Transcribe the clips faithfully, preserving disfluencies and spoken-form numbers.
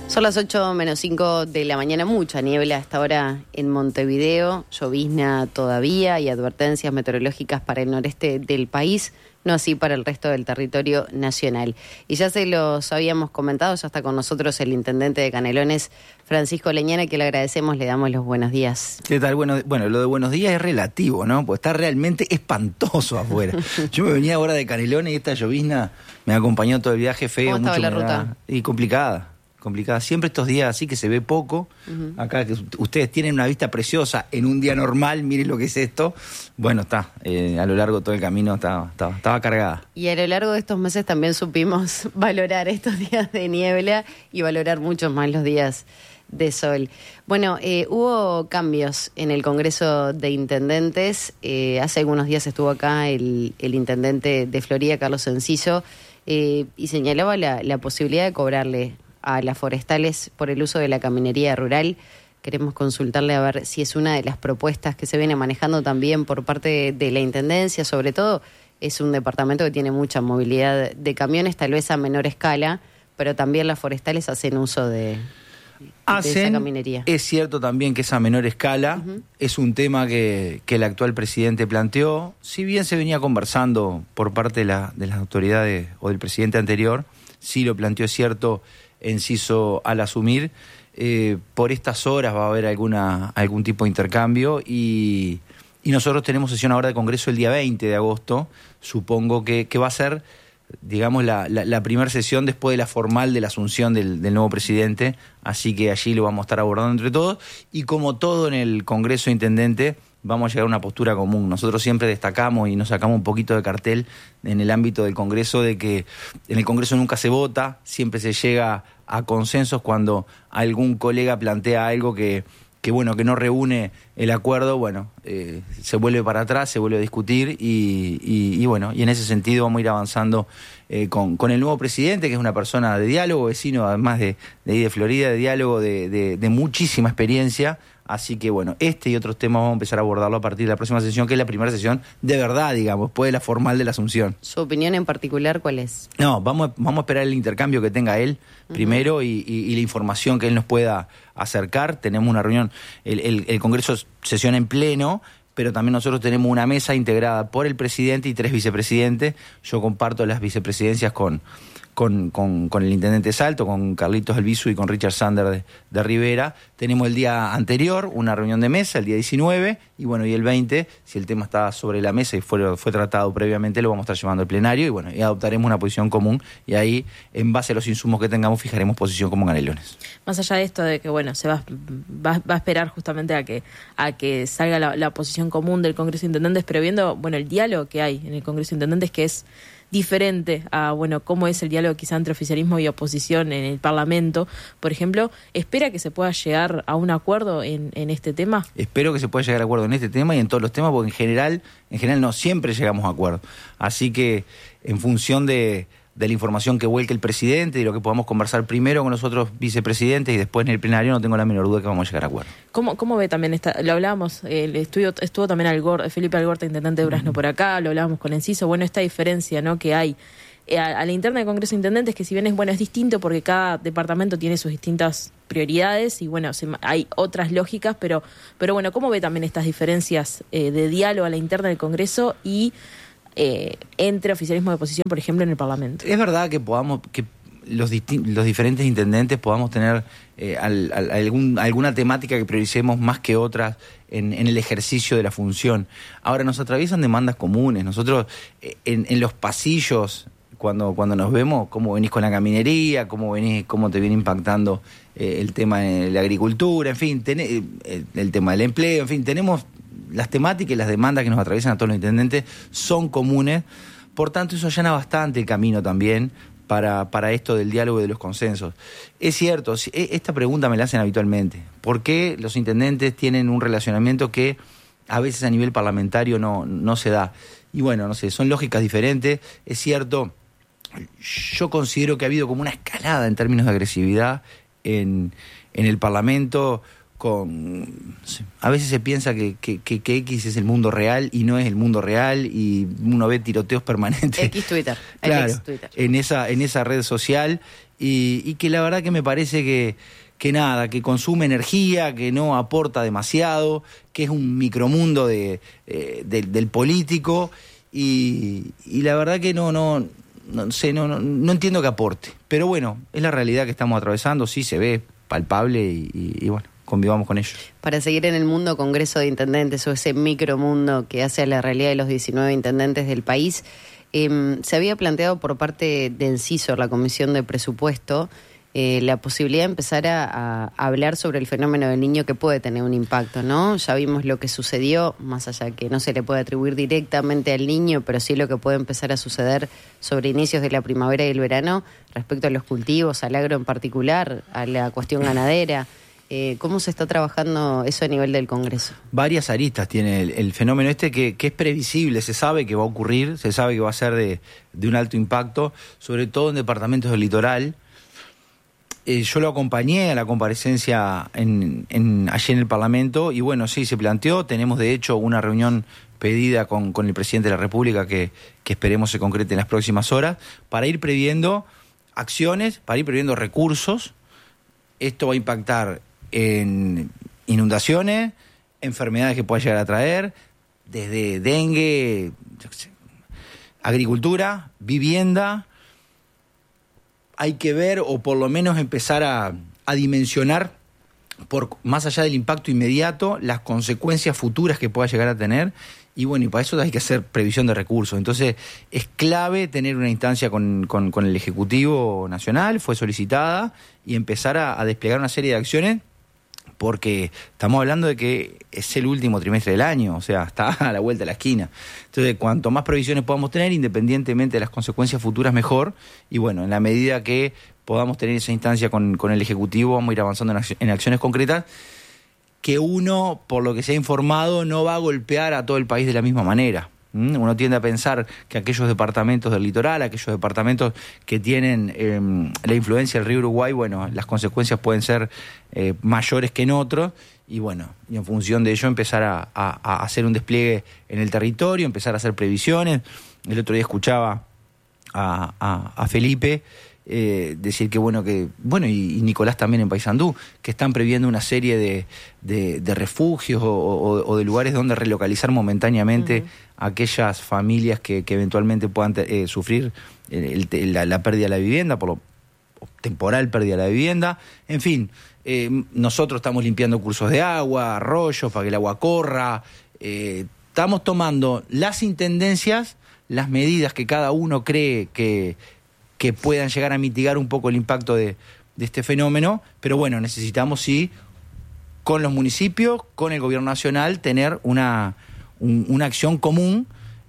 Son las ocho menos cinco de la mañana, mucha niebla hasta ahora en Montevideo, llovizna todavía y advertencias meteorológicas para el noreste del país, no así para el resto del territorio nacional. Y ya se los habíamos comentado, ya está con nosotros el intendente de Canelones, Francisco Leñana, que le agradecemos, le damos los buenos días. ¿Qué tal? Bueno, bueno, lo de buenos días es relativo, ¿no? Porque está realmente espantoso afuera. Yo me venía ahora de Canelones y esta llovizna me acompañó todo el viaje, feo. ¿Cómo estaba mucho la humedad ruta? Y complicada. complicada. Siempre estos días así que se ve poco. Uh-huh. Acá que ustedes tienen una vista preciosa en un día normal, miren lo que es esto. Bueno, está, eh, a lo largo de todo el camino estaba, estaba, estaba cargada. Y a lo largo de estos meses también supimos valorar estos días de niebla y valorar mucho más los días de sol. Bueno, eh, hubo cambios en el Congreso de Intendentes. Eh, hace algunos días estuvo acá el, el intendente de Florida, Carlos Enciso, eh, y señalaba la, la posibilidad de cobrarle a las forestales por el uso de la caminería rural. Queremos consultarle a ver si es una de las propuestas que se viene manejando también por parte de, de la Intendencia. Sobre todo, es un departamento que tiene mucha movilidad de camiones, tal vez a menor escala, pero también las forestales hacen uso de, hacen, de esa caminería. Es cierto también que es a menor escala, uh-huh. Es un tema que, que el actual presidente planteó. Si bien se venía conversando por parte de, la, de las autoridades o del presidente anterior, sí lo planteó, es cierto, Enciso al asumir, eh, por estas horas va a haber alguna algún tipo de intercambio y, y nosotros tenemos sesión ahora de Congreso el día veinte de agosto, supongo que, que va a ser, digamos, la, la, la primera sesión después de la formal de la asunción del, del nuevo presidente, así que allí lo vamos a estar abordando entre todos y como todo en el Congreso de Intendente, vamos a llegar a una postura común. Nosotros siempre destacamos y nos sacamos un poquito de cartel en el ámbito del Congreso de que en el Congreso nunca se vota, siempre se llega a consensos cuando algún colega plantea algo que, que bueno, que no reúne el acuerdo, bueno, eh, se vuelve para atrás, se vuelve a discutir y, y, y bueno, y en ese sentido vamos a ir avanzando eh, con, con el nuevo presidente, que es una persona de diálogo, vecino además de, de ahí de Florida, de diálogo, de, de, de muchísima experiencia. Así que bueno, este y otros temas vamos a empezar a abordarlo a partir de la próxima sesión, que es la primera sesión de verdad, digamos, después de la formal de la asunción. ¿Su opinión en particular cuál es? No, vamos, vamos a esperar el intercambio que tenga él primero uh-huh. y, y, y la información que él nos pueda acercar. Tenemos una reunión, el, el, el Congreso sesiona en pleno, pero también nosotros tenemos una mesa integrada por el presidente y tres vicepresidentes. Yo comparto las vicepresidencias con... Con, con, con el intendente Salto, con Carlitos Albizu y con Richard Sander de, de Rivera. Tenemos el día anterior una reunión de mesa, el día diecinueve, y bueno, y el veinte, si el tema está sobre la mesa y fue, fue tratado previamente, lo vamos a estar llevando al plenario y bueno, y adoptaremos una posición común y ahí, en base a los insumos que tengamos, fijaremos posición común Canelones. Más allá de esto de que, bueno, se va, va, va a esperar justamente a que, a que salga la, la posición común del Congreso de Intendentes, pero viendo, bueno, el diálogo que hay en el Congreso de Intendentes, que es diferente a, bueno, cómo es el diálogo quizá entre oficialismo y oposición en el Parlamento, por ejemplo, ¿espera que se pueda llegar a un acuerdo en, en este tema? Espero que se pueda llegar a acuerdo en este tema y en todos los temas, porque en general, en general no siempre llegamos a acuerdo. Así que, en función de, de la información que vuelque el presidente y lo que podamos conversar primero con los otros vicepresidentes y después en el plenario, no tengo la menor duda que vamos a llegar a acuerdo. ¿Cómo, cómo ve también esta? Lo hablábamos, eh, el estudio, estuvo también Algor, Felipe Algorta, intendente de Durazno, uh-huh. por acá, lo hablábamos con Enciso, bueno, esta diferencia, ¿no?, que hay eh, a, a la interna del Congreso de Intendentes, que si bien es bueno, es distinto porque cada departamento tiene sus distintas prioridades y bueno, se, hay otras lógicas, pero, pero bueno, ¿cómo ve también estas diferencias eh, de diálogo a la interna del Congreso y eh, entre oficialismo y oposición, por ejemplo, en el Parlamento? Es verdad que podamos, que los, distin- los diferentes intendentes podamos tener eh, al, al, algún, alguna temática que prioricemos más que otras en, en el ejercicio de la función. Ahora, nos atraviesan demandas comunes. Nosotros eh, en, en los pasillos, cuando, cuando nos vemos, cómo venís con la caminería, cómo venís, cómo te viene impactando eh, el tema de la agricultura, en fin, ten, eh, el, el tema del empleo, en fin, tenemos las temáticas y las demandas que nos atraviesan a todos los intendentes son comunes, por tanto eso allana bastante el camino también para, para esto del diálogo y de los consensos. Es cierto, esta pregunta me la hacen habitualmente, ¿por qué los intendentes tienen un relacionamiento que a veces a nivel parlamentario no, no se da? Y bueno, no sé, son lógicas diferentes, es cierto, yo considero que ha habido como una escalada en términos de agresividad en, en el Parlamento. Con, a veces se piensa que, que, que, que X es el mundo real y no es el mundo real y uno ve tiroteos permanentes. X Twitter. Claro, X Twitter. En esa, en esa red social y, y que la verdad que me parece que, que nada, que consume energía, que no aporta demasiado, que es un micromundo de, eh, de, del político, y, y la verdad que no, no, no sé, no, no, no entiendo que aporte. Pero bueno, es la realidad que estamos atravesando, sí se ve palpable y, y, y bueno, convivamos con ello. Para seguir en el mundo Congreso de Intendentes, o ese micromundo que hace a la realidad de los diecinueve intendentes del país, eh, se había planteado por parte de Enciso, la Comisión de Presupuesto, eh, la posibilidad de empezar a, a hablar sobre el fenómeno del niño que puede tener un impacto, ¿no? Ya vimos lo que sucedió, más allá que no se le puede atribuir directamente al niño, pero sí lo que puede empezar a suceder sobre inicios de la primavera y el verano respecto a los cultivos, al agro en particular, a la cuestión ganadera. Eh, ¿Cómo se está trabajando eso a nivel del Congreso? Varias aristas tiene el, el fenómeno este que, que es previsible, se sabe que va a ocurrir, se sabe que va a ser de, de un alto impacto, sobre todo en departamentos del litoral. Eh, yo lo acompañé a la comparecencia en, en, allí en el Parlamento y bueno, sí, se planteó, tenemos de hecho una reunión pedida con, con el presidente de la República que, que esperemos se concrete en las próximas horas, para ir previendo acciones, para ir previendo recursos. Esto va a impactar en inundaciones, enfermedades que pueda llegar a traer, desde dengue, yo qué sé, agricultura, vivienda. Hay que ver o por lo menos empezar a, a dimensionar, por más allá del impacto inmediato, las consecuencias futuras que pueda llegar a tener. Y bueno, y para eso hay que hacer previsión de recursos. Entonces, es clave tener una instancia con, con, con el Ejecutivo Nacional, fue solicitada, y empezar a, a desplegar una serie de acciones, porque estamos hablando de que es el último trimestre del año, o sea, está a la vuelta de la esquina. Entonces, cuanto más previsiones podamos tener, independientemente de las consecuencias futuras, mejor. Y bueno, en la medida que podamos tener esa instancia con, con el Ejecutivo, vamos a ir avanzando en, acc- en acciones concretas, que uno, por lo que se ha informado, no va a golpear a todo el país de la misma manera. ¿Mm? Uno tiende a pensar que aquellos departamentos del litoral, aquellos departamentos que tienen eh, la influencia del río Uruguay, bueno, las consecuencias pueden ser eh, mayores que en otros, y bueno, y en función de ello empezar a, a, a hacer un despliegue en el territorio, empezar a hacer previsiones. El otro día escuchaba a, a, a Felipe Eh, decir que bueno, que bueno y, y Nicolás también en Paysandú, que están previendo una serie de, de, de refugios o, o, o de lugares donde relocalizar momentáneamente uh-huh. a aquellas familias que, que eventualmente puedan eh, sufrir el, el, la, la pérdida de la vivienda, por lo temporal pérdida de la vivienda. En fin, eh, nosotros estamos limpiando cursos de agua, arroyos para que el agua corra. Eh, estamos tomando las intendencias, las medidas que cada uno cree que que puedan llegar a mitigar un poco el impacto de, de este fenómeno, pero bueno, necesitamos sí, con los municipios, con el gobierno nacional, tener una, un, una acción común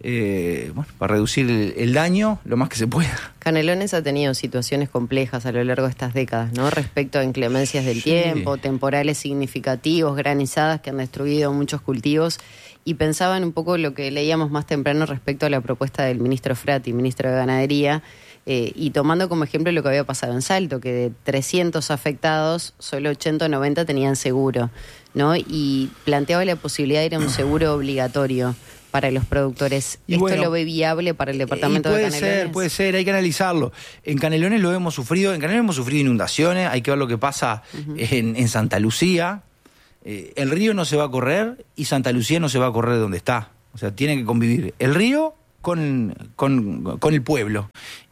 eh, bueno, para reducir el, el daño lo más que se pueda. Canelones ha tenido situaciones complejas a lo largo de estas décadas, ¿no? Respecto a inclemencias del sí. tiempo, temporales significativos, granizadas que han destruido muchos cultivos, y pensaban un poco lo que leíamos más temprano respecto a la propuesta del ministro Frati, ministro de Ganadería, Eh, y tomando como ejemplo lo que había pasado en Salto, que de trescientos afectados, solo ochenta o noventa tenían seguro, ¿no? Y planteaba la posibilidad de ir a un seguro obligatorio para los productores. Y ¿Esto bueno, lo ve viable para el departamento puede de Canelones? Ser, puede ser, hay que analizarlo. En Canelones lo hemos sufrido, en Canelones hemos sufrido inundaciones, hay que ver lo que pasa uh-huh. en, en Santa Lucía. Eh, el río no se va a correr y Santa Lucía no se va a correr de donde está. O sea, tiene que convivir el río con, con, con el pueblo.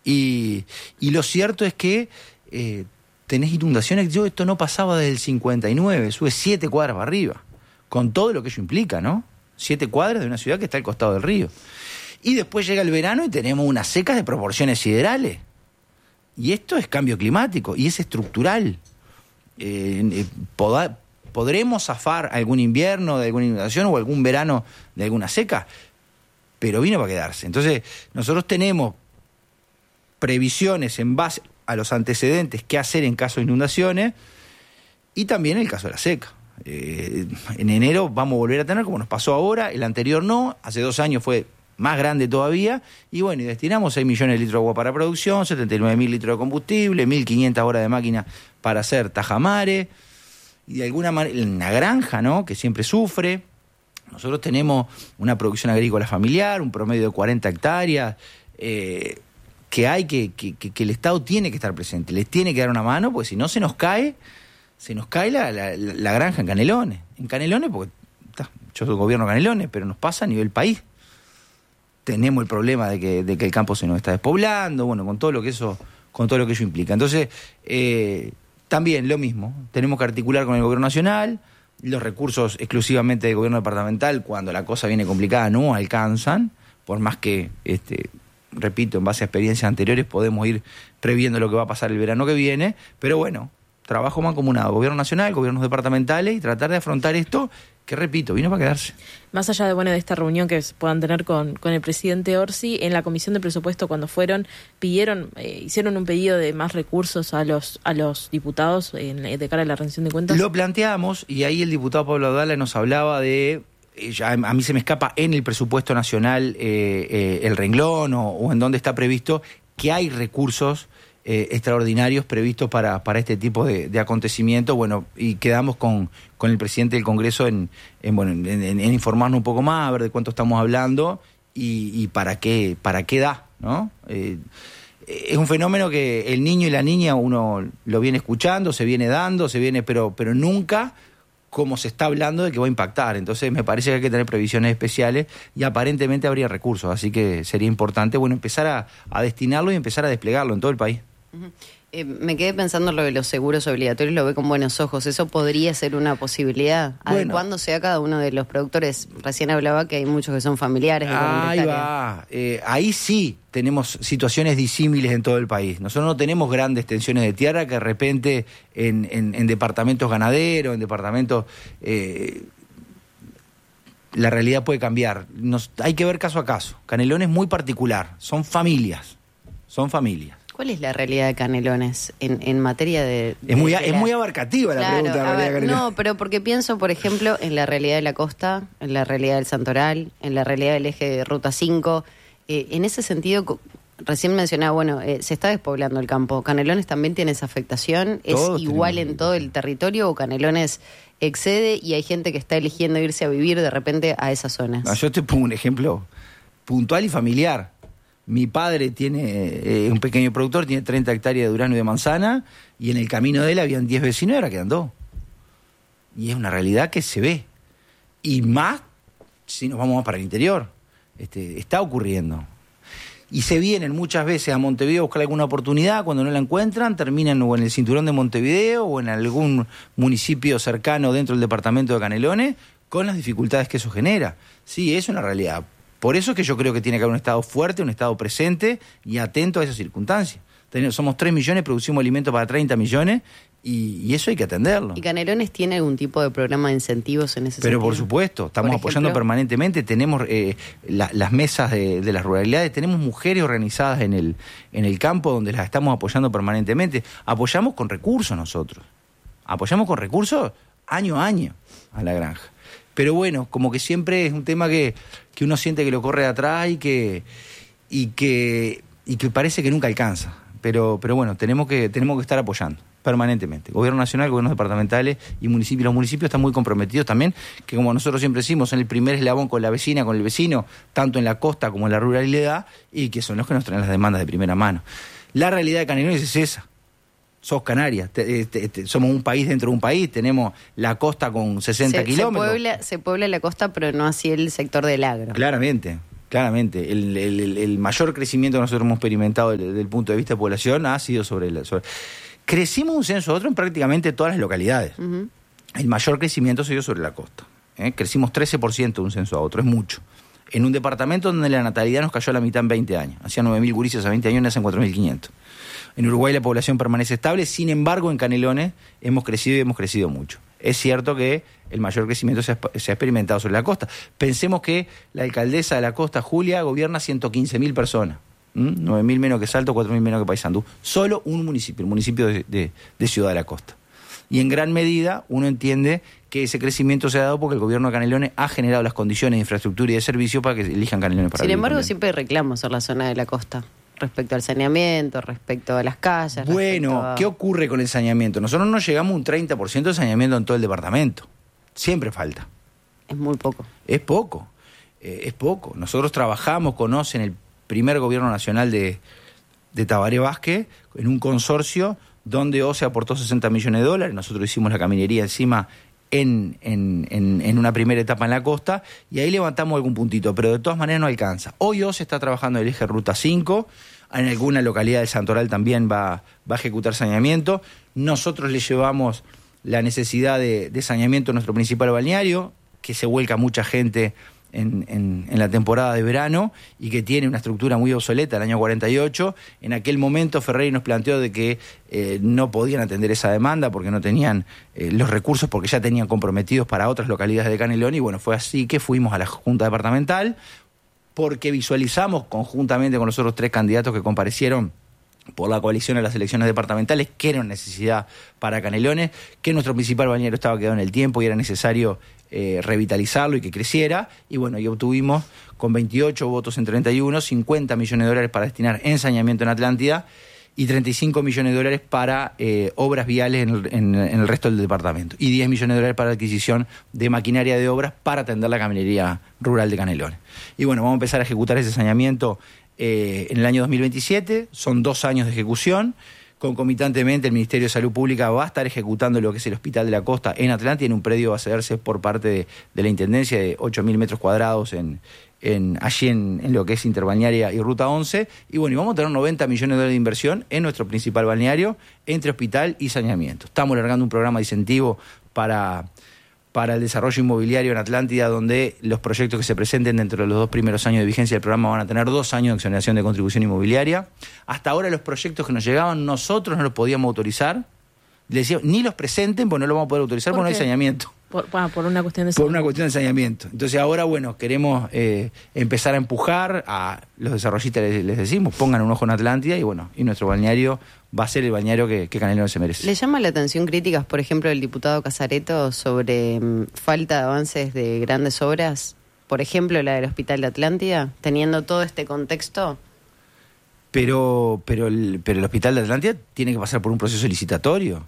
Y, y lo cierto es que eh, tenés inundaciones. Yo esto no pasaba desde el cincuenta y nueve, sube siete cuadras para arriba, con todo lo que ello implica, ¿no? Siete cuadras de una ciudad que está al costado del río. Y después llega el verano y tenemos unas secas de proporciones siderales. Y esto es cambio climático y es estructural. Eh, eh, poda, ¿Podremos zafar algún invierno de alguna inundación o algún verano de alguna seca? Pero vino para quedarse. Entonces, nosotros tenemos previsiones en base a los antecedentes, qué hacer en caso de inundaciones, y también el caso de la seca. Eh, en enero vamos a volver a tener, como nos pasó ahora, el anterior no, hace dos años fue más grande todavía, y bueno, y destinamos seis millones de litros de agua para producción, setenta y nueve mil litros de combustible, mil quinientas horas de máquina para hacer tajamares, y de alguna manera, en la granja, ¿no?, que siempre sufre. Nosotros tenemos una producción agrícola familiar, un promedio de cuarenta hectáreas, eh, que hay que, que, que el Estado tiene que estar presente, les tiene que dar una mano, porque si no se nos cae, se nos cae la, la, la granja en Canelones. En Canelones, porque ta, yo soy gobierno Canelones, pero nos pasa a nivel país. Tenemos el problema de que, de que el campo se nos está despoblando, bueno, con todo lo que eso, con todo lo que ello implica. Entonces, eh, también lo mismo, tenemos que articular con el gobierno nacional, los recursos exclusivamente del gobierno departamental, cuando la cosa viene complicada, no alcanzan, por más que, este, repito, en base a experiencias anteriores podemos ir previendo lo que va a pasar el verano que viene, pero bueno, trabajo mancomunado, gobierno nacional, gobiernos departamentales, y tratar de afrontar esto, que repito, vino para quedarse. Más allá de bueno de esta reunión que puedan tener con, con el presidente Orsi, en la comisión de presupuesto cuando fueron, pidieron, eh, hicieron un pedido de más recursos a los a los diputados en, de cara a la rendición de cuentas. Lo planteamos y ahí el diputado Pablo Abdala nos hablaba de, eh, ya a mí se me escapa en el presupuesto nacional eh, eh, el renglón o, o en donde está previsto que hay recursos Eh, extraordinarios previstos para, para este tipo de, de acontecimientos, bueno, y quedamos con, con el presidente del Congreso en, en, bueno, en, en, en informarnos un poco más, a ver de cuánto estamos hablando y, y para qué, para qué da, ¿no? Eh, es un fenómeno que el niño y la niña uno lo viene escuchando, se viene dando, se viene, pero, pero nunca como se está hablando de que va a impactar. Entonces me parece que hay que tener previsiones especiales y aparentemente habría recursos, así que sería importante, bueno, empezar a, a destinarlo y empezar a desplegarlo en todo el país. Uh-huh. Eh, me quedé pensando en lo de los seguros obligatorios, lo ve con buenos ojos. ¿Eso podría ser una posibilidad? Bueno, adecuándose a cada uno de los productores. Recién hablaba que hay muchos que son familiares. De ahí va. Eh, ahí sí tenemos situaciones disímiles en todo el país. Nosotros no tenemos grandes tensiones de tierra que de repente en, en, en departamentos ganaderos, en departamentos... Eh, la realidad puede cambiar. Nos, hay que ver caso a caso. Canelón es muy particular. Son familias. Son familias. ¿Cuál es la realidad de Canelones en, en materia de...? de es muy, de es la... muy abarcativa la claro, pregunta. A de ver, no, pero porque pienso, por ejemplo, en la realidad de la costa, en la realidad del Santoral, en la realidad del eje de Ruta cinco. Eh, en ese sentido, recién mencionaba, bueno, eh, se está despoblando el campo. ¿Canelones también tiene esa afectación? ¿Es Todos igual en todo el territorio o Canelones excede y hay gente que está eligiendo irse a vivir de repente a esas zonas? No, yo te pongo un ejemplo puntual y familiar. Mi padre tiene eh, un pequeño productor, tiene treinta hectáreas de durazno y de manzana, y en el camino de él habían diez vecinos y ahora quedan dos. Y es una realidad que se ve. Y más si nos vamos más para el interior. Este, está ocurriendo. Y se vienen muchas veces a Montevideo a buscar alguna oportunidad, cuando no la encuentran, terminan o en el cinturón de Montevideo o en algún municipio cercano dentro del departamento de Canelones, con las dificultades que eso genera. Sí, es una realidad. Por eso es que yo creo que tiene que haber un Estado fuerte, un Estado presente y atento a esas circunstancias. Tenemos, somos tres millones, producimos alimentos para treinta millones y, y eso hay que atenderlo. ¿Y Canelones tiene algún tipo de programa de incentivos en ese Pero sentido? por supuesto, estamos Por apoyando ejemplo, permanentemente, tenemos eh, la, las mesas de, de las ruralidades, tenemos mujeres organizadas en el, en el campo donde las estamos apoyando permanentemente. Apoyamos con recursos nosotros, apoyamos con recursos año a año a la granja. Pero bueno, como que siempre es un tema que, que uno siente que lo corre de atrás y que, y que, y que parece que nunca alcanza. Pero, pero bueno, tenemos que, tenemos que estar apoyando permanentemente. Gobierno nacional, gobiernos departamentales y municipios. Los municipios están muy comprometidos también, que como nosotros siempre decimos, son el primer eslabón con la vecina, con el vecino, tanto en la costa como en la ruralidad, y que son los que nos traen las demandas de primera mano. La realidad de Canelones es esa. Sos Canarias, te, te, te, somos un país dentro de un país, tenemos la costa con sesenta se, kilómetros. Se puebla, se puebla la costa, pero no así el sector del agro. Claramente, claramente. El, el, el mayor crecimiento que nosotros hemos experimentado desde el punto de vista de población ha sido sobre... La, sobre... Crecimos un censo a otro en prácticamente todas las localidades. Uh-huh. El mayor crecimiento se dio sobre la costa. ¿eh? Crecimos trece por ciento de un censo a otro, es mucho. En un departamento donde la natalidad nos cayó a la mitad en veinte años. Hacían nueve mil gurises a veinte años, nacen cuatro mil quinientos. En Uruguay la población permanece estable, sin embargo en Canelones hemos crecido y hemos crecido mucho. Es cierto que el mayor crecimiento se ha, se ha experimentado sobre la costa. Pensemos que la alcaldesa de la costa, Julia, gobierna ciento quince mil personas. ¿Mm? nueve mil menos que Salto, cuatro mil menos que Paysandú. Solo un municipio, el municipio de, de, de Ciudad de la Costa. Y en gran medida uno entiende que ese crecimiento se ha dado porque el gobierno de Canelones ha generado las condiciones de infraestructura y de servicio para que elijan Canelones para Sin vivir embargo, también. siempre hay reclamos en la zona de la costa. Respecto al saneamiento, respecto a las calles. Bueno, a... ¿qué ocurre con el saneamiento? Nosotros no llegamos a un treinta por ciento de saneamiento en todo el departamento. Siempre falta. Es muy poco. Es poco, eh, es poco. Nosotros trabajamos, conocen el primer gobierno nacional de, de Tabaré Vázquez, en un consorcio donde O C E aportó sesenta millones de dólares, nosotros hicimos la caminería encima en, en, en, en una primera etapa en la costa, y ahí levantamos algún puntito, pero de todas maneras no alcanza. Hoy O C E está trabajando en el eje Ruta cinco, en alguna localidad de Santoral también va, va a ejecutar saneamiento. Nosotros le llevamos la necesidad de, de saneamiento a nuestro principal balneario, que se vuelca mucha gente en, en, en la temporada de verano y que tiene una estructura muy obsoleta, el año cuarenta y ocho. En aquel momento Ferreri nos planteó de que eh, no podían atender esa demanda porque no tenían eh, los recursos, porque ya tenían comprometidos para otras localidades de Canelones, y bueno, fue así que fuimos a la Junta Departamental, porque visualizamos conjuntamente con los otros tres candidatos que comparecieron por la coalición a las elecciones departamentales que era una necesidad para Canelones, que nuestro principal balneario estaba quedado en el tiempo y era necesario eh, revitalizarlo y que creciera, y bueno, y obtuvimos con veintiocho votos en treinta y uno, cincuenta millones de dólares para destinar en saneamiento en Atlántida y treinta y cinco millones de dólares para eh, obras viales en el, en, en el resto del departamento, y diez millones de dólares para adquisición de maquinaria de obras para atender la caminería rural de Canelones. Y bueno, vamos a empezar a ejecutar ese saneamiento eh, en el año dos mil veintisiete, son dos años de ejecución. Concomitantemente el Ministerio de Salud Pública va a estar ejecutando lo que es el Hospital de la Costa en Atlántida, en un predio va a cederse por parte de, de la Intendencia de ocho mil metros cuadrados en... En, allí en, en lo que es Interbalnearia y Ruta once, y bueno, y vamos a tener noventa millones de dólares de inversión en nuestro principal balneario, entre hospital y saneamiento. Estamos largando un programa de incentivo para, para el desarrollo inmobiliario en Atlántida, donde los proyectos que se presenten dentro de los dos primeros años de vigencia del programa van a tener dos años de exoneración de contribución inmobiliaria. Hasta ahora los proyectos que nos llegaban nosotros no los podíamos autorizar, le decíamos, ni los presenten, pues no los vamos a poder autorizar porque no hay saneamiento. Por, ah, por una cuestión de Por una cuestión de saneamiento. Entonces ahora, bueno, queremos eh, empezar a empujar a los desarrollistas, les, les decimos, pongan un ojo en Atlántida, y bueno, y nuestro balneario va a ser el balneario que, que Canelones se merece. ¿Le llama la atención críticas, por ejemplo, del diputado Casareto sobre um, falta de avances de grandes obras? Por ejemplo, la del Hospital de Atlántida, teniendo todo este contexto. Pero, pero, el, pero el Hospital de Atlántida tiene que pasar por un proceso licitatorio.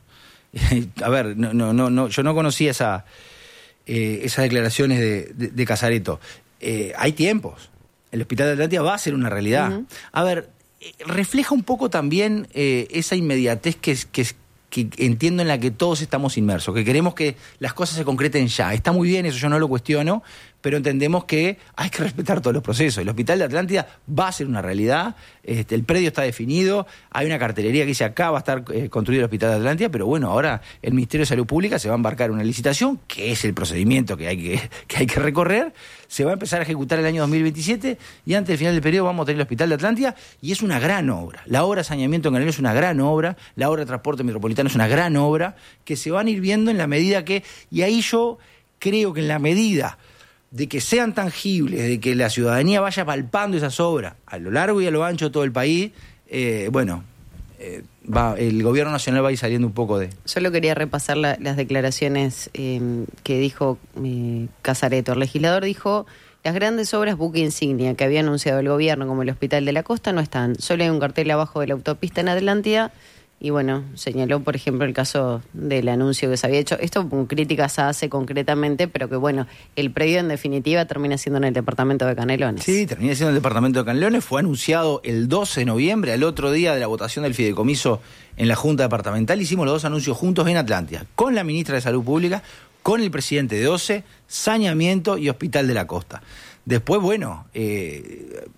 A ver, no, no, no, no, yo no conocía esa, eh, esas declaraciones de, de, de Casareto. Eh, hay tiempos. El Hospital de Atlántida va a ser una realidad. Uh-huh. A ver, eh, refleja un poco también eh, esa inmediatez que, que, que entiendo en la que todos estamos inmersos, que queremos que las cosas se concreten ya. Está muy bien, eso yo no lo cuestiono, pero entendemos que hay que respetar todos los procesos. El Hospital de Atlántida va a ser una realidad, este, el predio está definido, hay una cartelería que dice acá va a estar eh, construido el Hospital de Atlántida, pero bueno, ahora el Ministerio de Salud Pública se va a embarcar en una licitación, que es el procedimiento que hay que, que hay que recorrer, se va a empezar a ejecutar el año dos mil veintisiete, y antes del final del periodo vamos a tener el Hospital de Atlántida, y es una gran obra. La obra de saneamiento en Canelones es una gran obra, la obra de transporte metropolitano es una gran obra, que se van a ir viendo en la medida que, y ahí yo creo que en la medida de que sean tangibles, de que la ciudadanía vaya palpando esas obras a lo largo y a lo ancho de todo el país, eh, bueno, eh, va, el gobierno nacional va a ir saliendo un poco de... Solo quería repasar la, las declaraciones eh, que dijo eh, Casareto. El legislador dijo: las grandes obras buque insignia que había anunciado el gobierno, como el Hospital de la Costa, no están. Solo hay un cartel abajo de la autopista en Atlántida. Y bueno, señaló, por ejemplo, el caso del anuncio que se había hecho. Esto con críticas hace concretamente, pero que bueno, el predio en definitiva termina siendo en el departamento de Canelones. Sí, termina siendo en el departamento de Canelones. Fue anunciado el doce de noviembre, al otro día de la votación del fideicomiso en la Junta Departamental. Hicimos los dos anuncios juntos en Atlántida, con la ministra de Salud Pública, con el presidente de O C E, saneamiento y Hospital de la Costa. Después, bueno... Eh,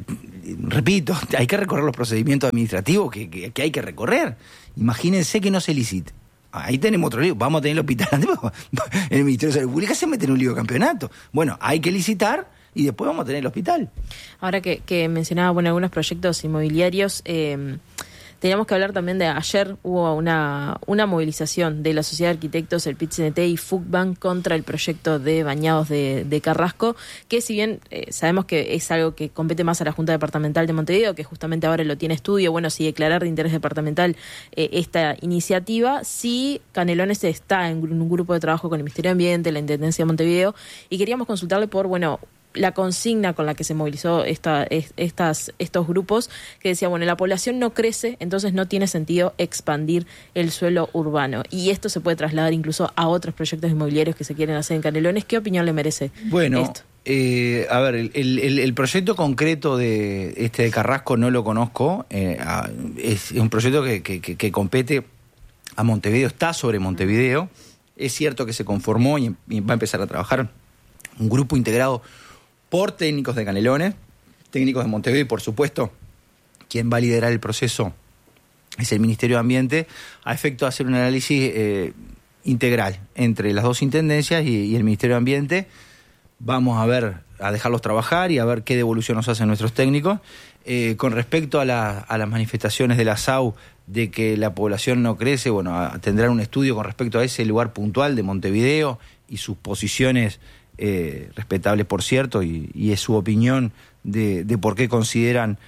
repito, hay que recorrer los procedimientos administrativos que, que, que hay que recorrer. Imagínense que no se licite. Ahí tenemos otro lío. Vamos a tener el hospital. El Ministerio de Salud Pública se mete en un lío de campeonato. Bueno, hay que licitar y después vamos a tener el hospital. Ahora que, que mencionaba, bueno, algunos proyectos inmobiliarios, eh, teníamos que hablar también de ayer hubo una una movilización de la Sociedad de Arquitectos, el P I T C N T y FUCBAN contra el proyecto de bañados de, de Carrasco, que si bien eh, sabemos que es algo que compete más a la Junta Departamental de Montevideo, que justamente ahora lo tiene estudio, bueno, si declarar de interés departamental eh, esta iniciativa, sí Canelones está en un grupo de trabajo con el Ministerio de Ambiente, la Intendencia de Montevideo, y queríamos consultarle por, bueno, la consigna con la que se movilizó esta, estas, estos grupos, que decía, bueno, la población no crece, entonces no tiene sentido expandir el suelo urbano. Y esto se puede trasladar incluso a otros proyectos inmobiliarios que se quieren hacer en Canelones. ¿Qué opinión le merece bueno, esto? Eh, a ver, el, el, el proyecto concreto de este de Carrasco no lo conozco. Eh, es, es un proyecto que, que, que compete a Montevideo, está sobre Montevideo. Es cierto que se conformó y, y va a empezar a trabajar un grupo integrado por técnicos de Canelones, técnicos de Montevideo, y por supuesto, quien va a liderar el proceso es el Ministerio de Ambiente, a efecto de hacer un análisis eh, integral entre las dos intendencias y, y el Ministerio de Ambiente. Vamos a ver, a dejarlos trabajar y a ver qué devolución nos hacen nuestros técnicos. Eh, con respecto a, la, a las manifestaciones de la S A U de que la población no crece, bueno, a, tendrán un estudio con respecto a ese lugar puntual de Montevideo y sus posiciones, eh, respetables por cierto, y, y es su opinión de, de por qué consideran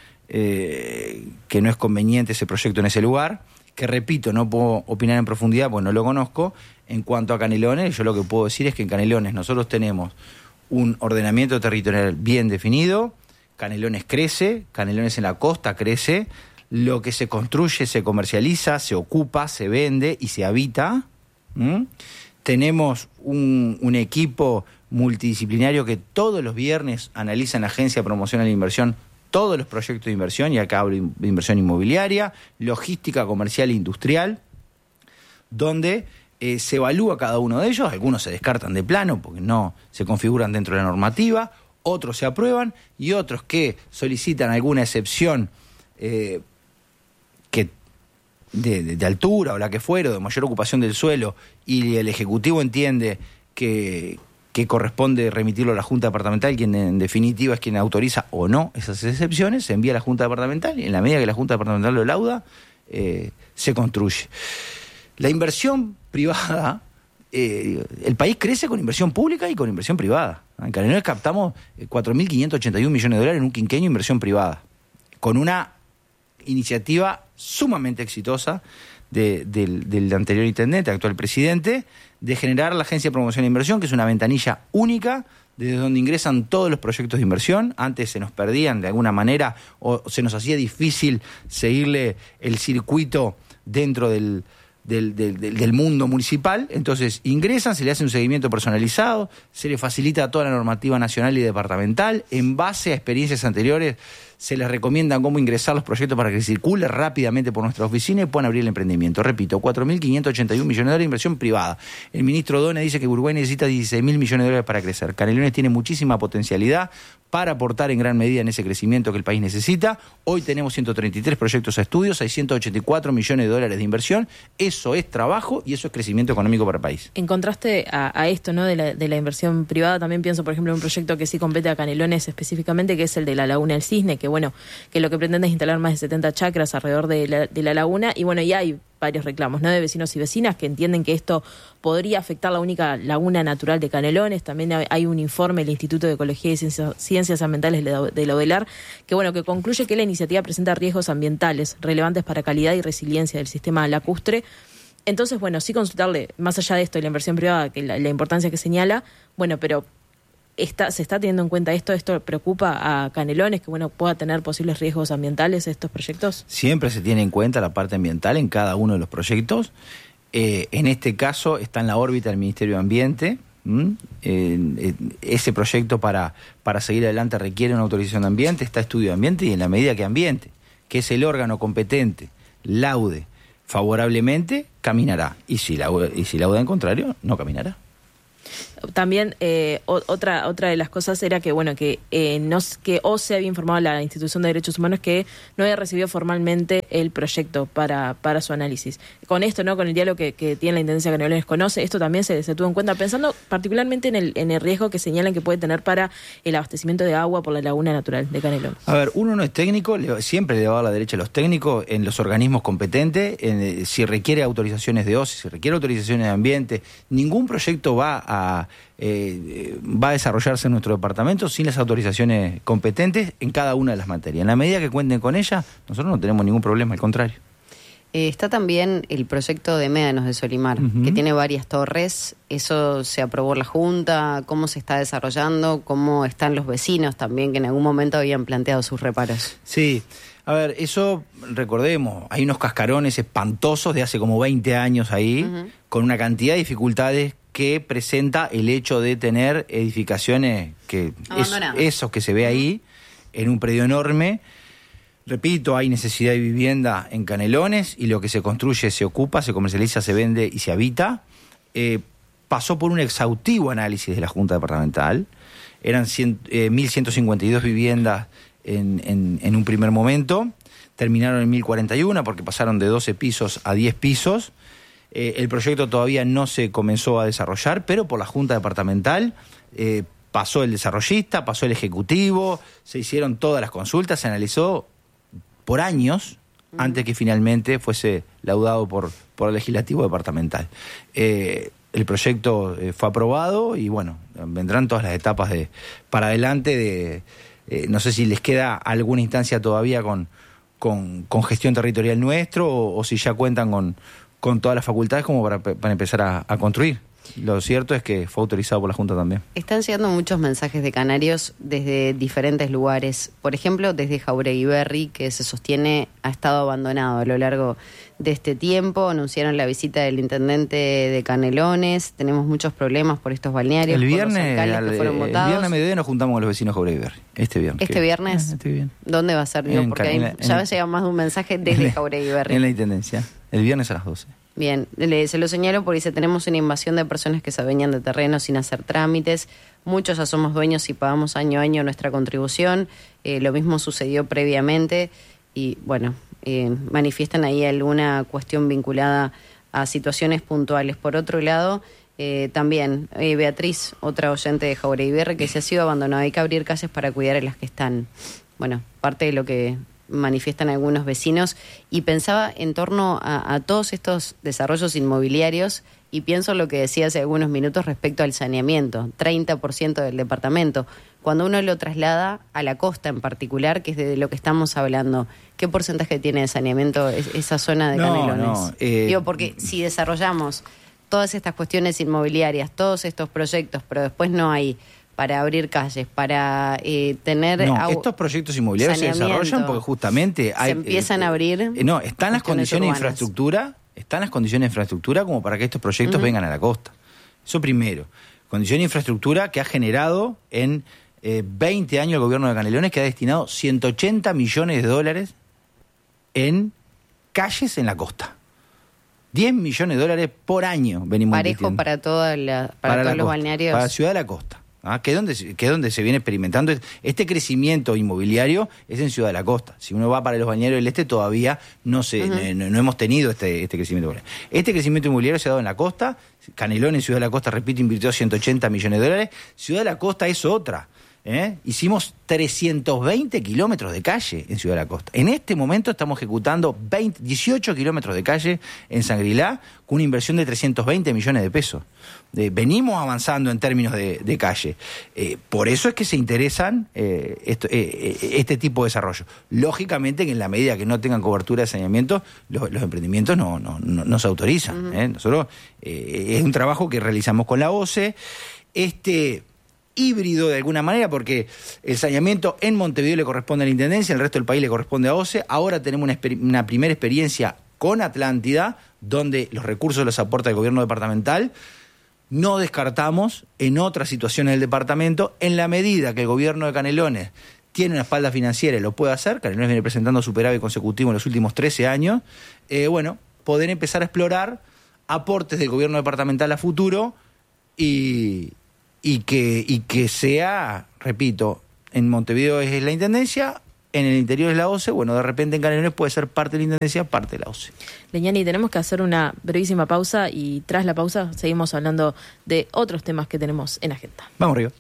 eh, que no es conveniente ese proyecto en ese lugar. Que repito, no puedo opinar en profundidad porque no lo conozco. En cuanto a Canelones, yo lo que puedo decir es que en Canelones nosotros tenemos un ordenamiento territorial bien definido. Canelones crece, Canelones en la costa crece, lo que se construye se comercializa, se ocupa, se vende y se habita. ¿Mm? Tenemos un, un equipo multidisciplinario que todos los viernes analiza en la Agencia de Promoción a la Inversión todos los proyectos de inversión, y acá hablo de inversión inmobiliaria, logística, comercial e industrial, donde eh, se evalúa cada uno de ellos. Algunos se descartan de plano porque no se configuran dentro de la normativa, otros se aprueban y otros que solicitan alguna excepción eh, que de, de, de altura o la que fuera, o de mayor ocupación del suelo, y el Ejecutivo entiende que, que corresponde remitirlo a la Junta Departamental, quien en definitiva es quien autoriza o no esas excepciones, se envía a la Junta Departamental y en la medida que la Junta Departamental lo lauda, eh, se construye. La inversión privada, eh, el país crece con inversión pública y con inversión privada. En Canelones captamos cuatro mil quinientos ochenta y un millones de dólares en un quinquenio de inversión privada, con una iniciativa sumamente exitosa de, del, del anterior intendente, actual presidente, de generar la Agencia de Promoción e Inversión, que es una ventanilla única desde donde ingresan todos los proyectos de inversión. Antes se nos perdían de alguna manera o se nos hacía difícil seguirle el circuito dentro del, del, del, del mundo municipal. Entonces ingresan, se le hace un seguimiento personalizado, se le facilita toda la normativa nacional y departamental. En base a experiencias anteriores se les recomienda cómo ingresar los proyectos para que circule rápidamente por nuestra oficina y puedan abrir el emprendimiento. Repito, cuatro mil quinientos ochenta y un millones de dólares de inversión privada. El ministro Done dice que Uruguay necesita dieciséis mil millones de dólares para crecer. Canelones tiene muchísima potencialidad para aportar en gran medida en ese crecimiento que el país necesita. Hoy tenemos ciento treinta y tres proyectos a estudio, seiscientos ochenta y cuatro millones de dólares de inversión. Eso es trabajo y eso es crecimiento económico para el país. En contraste a, a esto, ¿no?, de la, de la inversión privada, también pienso, por ejemplo, en un proyecto que sí compete a Canelones específicamente, que es el de la Laguna del Cisne, que bueno, que lo que pretende es instalar más de setenta chacras alrededor de la, de la laguna, y bueno, y hay varios reclamos, ¿no?, de vecinos y vecinas que entienden que esto podría afectar la única laguna natural de Canelones. También hay un informe del Instituto de Ecología y Ciencias, Ciencias Ambientales de la ODELAR que bueno, que concluye que la iniciativa presenta riesgos ambientales relevantes para calidad y resiliencia del sistema lacustre. Entonces, bueno, sí consultarle, más allá de esto y la inversión privada, que la, la importancia que señala, bueno, pero Está, ¿se está teniendo en cuenta esto? ¿Esto preocupa a Canelones, que bueno, pueda tener posibles riesgos ambientales estos proyectos? Siempre se tiene en cuenta la parte ambiental en cada uno de los proyectos. Eh, en este caso está en la órbita del Ministerio de Ambiente. ¿Mm? Eh, eh, ese proyecto para, para seguir adelante requiere una autorización de ambiente, está estudio de ambiente, y en la medida que ambiente, que es el órgano competente, laude favorablemente, caminará. Y si lauda, y si lauda en contrario, no caminará. También eh, o, otra otra de las cosas era que bueno que eh, no que O C E había informado a la Institución de Derechos Humanos que no había recibido formalmente el proyecto para para su análisis. Con esto, no, con el diálogo que, que tiene la Intendencia de Canelones conoce, esto también se, se tuvo en cuenta, pensando particularmente en el en el riesgo que señalan que puede tener para el abastecimiento de agua por la laguna natural de Canelones. A ver, uno no es técnico, le, siempre le va a dar la derecha a los técnicos en los organismos competentes, en, si requiere autorizaciones de O C E, si requiere autorizaciones de ambiente. Ningún proyecto va a Eh, va a desarrollarse en nuestro departamento sin las autorizaciones competentes en cada una de las materias. En la medida que cuenten con ellas, nosotros no tenemos ningún problema, al contrario. Eh, está también el proyecto de Médanos de Solimar, uh-huh, que tiene varias torres. ¿Eso se aprobó en la Junta? ¿Cómo se está desarrollando? ¿Cómo están los vecinos también, que en algún momento habían planteado sus reparos? Sí, a ver, eso, recordemos, hay unos cascarones espantosos de hace como veinte años ahí, uh-huh, con una cantidad de dificultades que presenta el hecho de tener edificaciones que es, esos que se ve ahí en un predio enorme. Repito, hay necesidad de vivienda en Canelones y lo que se construye se ocupa, se comercializa, se vende y se habita. Eh, pasó por un exhaustivo análisis de la Junta Departamental. Eran cien, eh, mil ciento cincuenta y dos viviendas en, en, en un primer momento. Terminaron en mil cuarenta y uno porque pasaron de doce pisos a diez pisos. Eh, el proyecto todavía no se comenzó a desarrollar, pero por la Junta Departamental eh, pasó el desarrollista, pasó el ejecutivo, se hicieron todas las consultas, se analizó por años uh-huh. antes que finalmente fuese laudado por, por el legislativo departamental. Eh, el proyecto eh, fue aprobado y bueno, vendrán todas las etapas de para adelante de eh, no sé si les queda alguna instancia todavía con, con, con gestión territorial nuestro o, o si ya cuentan con, con todas las facultades como para, para empezar a, a construir. Lo cierto es que fue autorizado por la Junta también. Están llegando muchos mensajes de canarios desde diferentes lugares. Por ejemplo, desde Jauregui Berri, que se sostiene ha estado abandonado a lo largo de este tiempo. Anunciaron la visita del intendente de Canelones. Tenemos muchos problemas por estos balnearios. El viernes, por los alcaldes al, que fueron el votados. viernes a mediodía nos juntamos con los vecinos de Jauregui Berri. Este viernes. ¿Este que, viernes? Ah, este viernes. ¿Dónde va a ser? Digo, En porque Can- hay, en la- ya en- me llega más de un mensaje desde Jauregui Berri. En la Intendencia. El viernes a las doce. Bien, le, se lo señalo porque dice, tenemos una invasión de personas que se adueñan de terrenos sin hacer trámites. Muchos ya somos dueños y pagamos año a año nuestra contribución. Eh, lo mismo sucedió previamente y, bueno, eh, manifiestan ahí alguna cuestión vinculada a situaciones puntuales. Por otro lado, eh, también eh, Beatriz, otra oyente de Jauregui Berri, que se ha sido abandonada. Hay que abrir calles para cuidar a las que están. Bueno, parte de lo que manifiestan algunos vecinos, y pensaba en torno a, a todos estos desarrollos inmobiliarios y pienso en lo que decía hace algunos minutos respecto al saneamiento, treinta por ciento del departamento. Cuando uno lo traslada a la costa en particular, que es de lo que estamos hablando, ¿qué porcentaje tiene de saneamiento es, esa zona de No, Canelones? no, eh, Digo, porque si desarrollamos todas estas cuestiones inmobiliarias, todos estos proyectos, pero después no hay para abrir calles, para eh, tener... No, au- estos proyectos inmobiliarios se saneamiento. desarrollan porque justamente hay... Se empiezan eh, a abrir eh, no, están las cuestiones condiciones de urbanas. infraestructura, están las condiciones de infraestructura como para que estos proyectos Ujú. vengan a la costa. Eso primero. Condición de infraestructura que ha generado en eh, veinte años el gobierno de Canelones, que ha destinado ciento ochenta millones de dólares en calles en la costa. diez millones de dólares por año venimos parejo invirtiendo. para, toda la, para, la todos los costa, balnearios. para la ciudad de la costa, ¿ah? que, es donde, se- que es donde se viene experimentando. Este crecimiento inmobiliario es en Ciudad de la Costa. Si uno va para los balnearios del este, todavía no se, Ujú. no, no- no hemos tenido este, este crecimiento inmobiliario. Este crecimiento inmobiliario se ha dado en la costa. Canelones, Ciudad de la Costa, repito, invirtió ciento ochenta millones de dólares. Ciudad de la Costa es otra. ¿eh? Hicimos trescientos veinte kilómetros de calle en Ciudad de la Costa. En este momento estamos ejecutando veinte, dieciocho kilómetros de calle en Shangri-La con una inversión de trescientos veinte millones de pesos. Eh, venimos avanzando en términos de, de calle. Eh, por eso es que se interesan eh, esto, eh, eh, este tipo de desarrollo. Lógicamente que en la medida que no tengan cobertura de saneamiento, los, los emprendimientos no, no, no, no se autorizan. Uh-huh. ¿eh? Nosotros eh, es un trabajo que realizamos con la O C E. Este híbrido de alguna manera, porque el saneamiento en Montevideo le corresponde a la Intendencia, el resto del país le corresponde a O C E. Ahora tenemos una, exper- una primera experiencia con Atlántida, donde los recursos los aporta el gobierno departamental. No descartamos en otras situaciones del departamento, en la medida que el gobierno de Canelones tiene una espalda financiera y lo puede hacer, Canelones viene presentando superávit consecutivo en los últimos trece años, eh, bueno, poder empezar a explorar aportes del gobierno departamental a futuro y, y, que, y que sea, repito, en Montevideo es la Intendencia, en el interior es la O C E, bueno, de repente en Canelones puede ser parte de la Intendencia, parte de la O C E. Leñani, tenemos que hacer una brevísima pausa y tras la pausa seguimos hablando de otros temas que tenemos en agenda. Vamos, Río.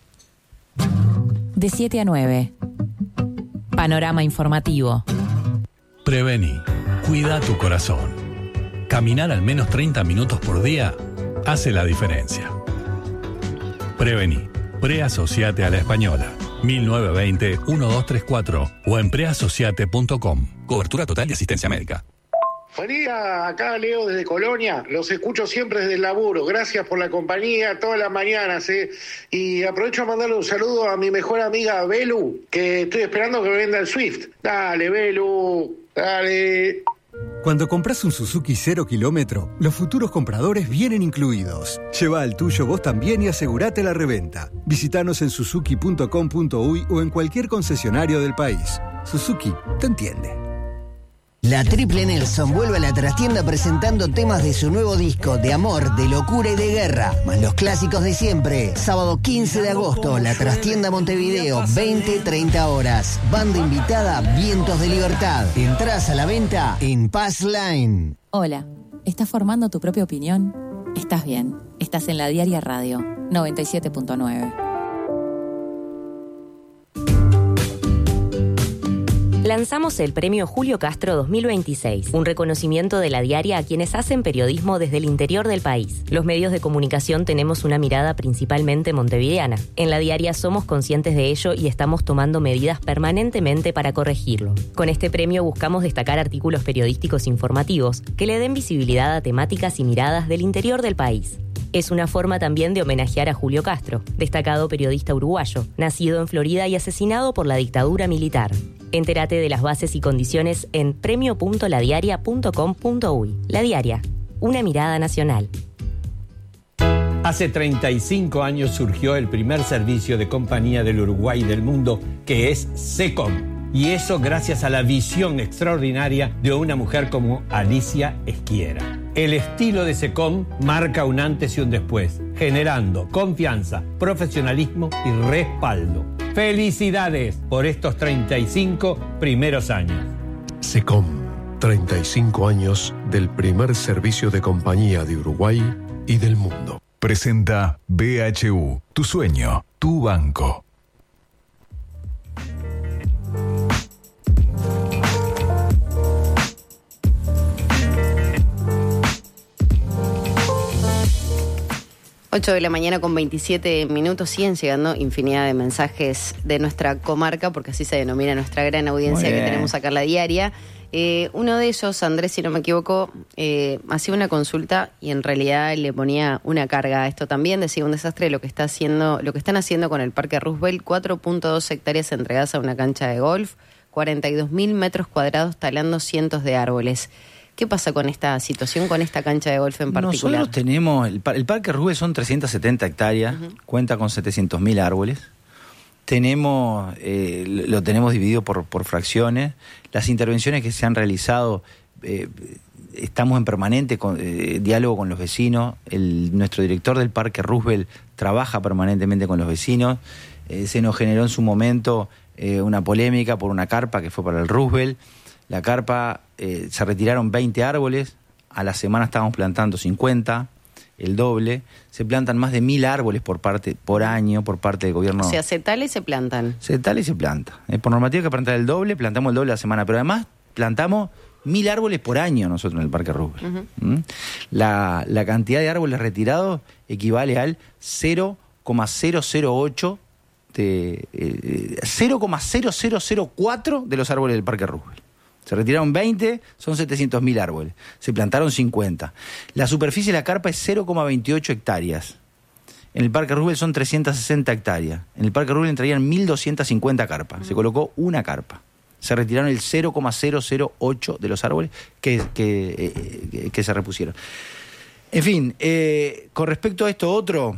De siete a nueve. Panorama informativo. Prevení. Cuida tu corazón. Caminar al menos treinta minutos por día hace la diferencia. Prevení. Preasociate a la Española. mil novecientos veinte, doce treinta y cuatro o en preasociate punto com. Cobertura total de asistencia médica. Buen día, acá Leo desde Colonia, los escucho siempre desde el laburo, gracias por la compañía todas las mañanas, ¿eh? Y aprovecho a mandarle un saludo a mi mejor amiga Belu, que estoy esperando que me venda el Swift. Dale, Belu, dale. Cuando compras un Suzuki cero kilómetro, los futuros compradores vienen incluidos. Lleva al tuyo vos también y asegurate la reventa. Visítanos en suzuki punto com punto uy o en cualquier concesionario del país. Suzuki te entiende. La Triple Nelson vuelve a la trastienda presentando temas de su nuevo disco de amor, de locura y de guerra, más los clásicos de siempre. Sábado quince de agosto, la trastienda Montevideo, veinte treinta horas. Banda invitada, Vientos de Libertad. Entrás a la venta en Pass Line. Hola, ¿estás formando tu propia opinión? Estás bien, estás en La Diaria Radio, noventa y siete punto nueve. Lanzamos el Premio Julio Castro dos mil veintiséis, un reconocimiento de La Diaria a quienes hacen periodismo desde el interior del país. Los medios de comunicación tenemos una mirada principalmente montevideana. En La Diaria somos conscientes de ello y estamos tomando medidas permanentemente para corregirlo. Con este premio buscamos destacar artículos periodísticos informativos que le den visibilidad a temáticas y miradas del interior del país. Es una forma también de homenajear a Julio Castro, destacado periodista uruguayo, nacido en Florida y asesinado por la dictadura militar. Entérate de las bases y condiciones en premio punto la diaria punto com punto uy. La Diaria, una mirada nacional. Hace treinta y cinco años surgió el primer servicio de compañía del Uruguay y del mundo, que es SECOM. Y eso gracias a la visión extraordinaria de una mujer como Alicia Esquiera. El estilo de SECOM marca un antes y un después, generando confianza, profesionalismo y respaldo. ¡Felicidades por estos treinta y cinco primeros años! SECOM, treinta y cinco años del primer servicio de compañía de Uruguay y del mundo. Presenta B H U, tu sueño, tu banco. ocho de la mañana con veintisiete minutos, siguen llegando infinidad de mensajes de nuestra comarca, porque así se denomina nuestra gran audiencia que tenemos acá en La Diaria. Eh, uno de ellos, Andrés, si no me equivoco, eh, hacía una consulta y en realidad le ponía una carga a esto también. Decía un desastre lo que está haciendo, lo que están haciendo con el Parque Roosevelt, cuatro punto dos hectáreas entregadas a una cancha de golf, cuarenta y dos mil metros cuadrados talando cientos de árboles. ¿Qué pasa con esta situación, con esta cancha de golf en particular? Nosotros tenemos, el, el Parque Roosevelt son trescientas setenta hectáreas, uh-huh. Cuenta con setecientos mil árboles. Tenemos, eh, lo tenemos dividido por, por fracciones. Las intervenciones que se han realizado, eh, estamos en permanente con, eh, diálogo con los vecinos. El, nuestro director del Parque Roosevelt trabaja permanentemente con los vecinos. Eh, se nos generó en su momento eh, una polémica por una carpa que fue para el Roosevelt. La carpa, eh, se retiraron veinte árboles, a la semana estábamos plantando cincuenta, el doble. Se plantan más de mil árboles por parte por año por parte del gobierno. O sea, se tala y se plantan. Se tala y se planta. Eh, por normativa hay que plantar el doble, plantamos el doble a la semana, pero además plantamos mil árboles por año nosotros en el Parque Roosevelt. Uh-huh. ¿Mm? La, la cantidad de árboles retirados equivale al cero coma cero cero ocho de eh, cero coma cero cero cero cuatro de los árboles del Parque Roosevelt. Se retiraron veinte, son setecientos mil árboles. Se plantaron cincuenta. La superficie de la carpa es cero coma veintiocho hectáreas. En el Parque Roosevelt son trescientas sesenta hectáreas. En el Parque Roosevelt entrarían mil doscientas cincuenta carpas. Se colocó una carpa. Se retiraron el cero coma cero cero ocho de los árboles que, que, eh, que se repusieron. En fin, eh, con respecto a esto otro,